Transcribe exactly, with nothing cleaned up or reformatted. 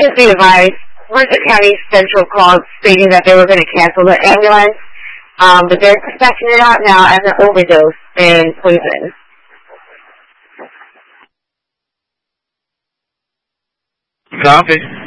Just be advised, Mercer County Central called stating that they were going to cancel the ambulance, um, but they're dispatching it out now as an overdose and poison. Copy.